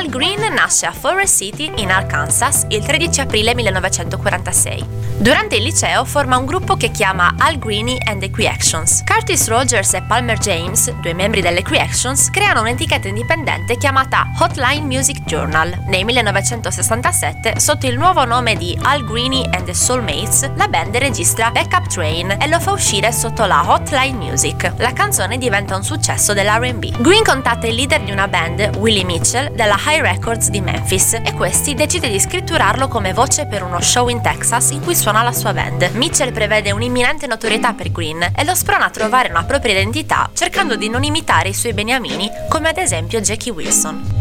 Green nasce a Forest City, in Arkansas, il 13 aprile 1946. Durante il liceo forma un gruppo che chiama Al Greene and the Creations. Curtis Rogers e Palmer James, due membri delle Creations, creano un'etichetta indipendente chiamata Hotline Music Journal. Nel 1967, sotto il nuovo nome di Al Greene and the Soulmates, la band registra Backup Train e lo fa uscire sotto la Hotline Music. La canzone diventa un successo dell'R&B. Green contatta il leader di una band, Willie Mitchell, della High Records di Memphis, e questi decide di scritturarlo come voce per uno show in Texas in cui suona la sua band. Mitchell prevede un'imminente notorietà per Green e lo sprona a trovare una propria identità, cercando di non imitare i suoi beniamini, come ad esempio Jackie Wilson.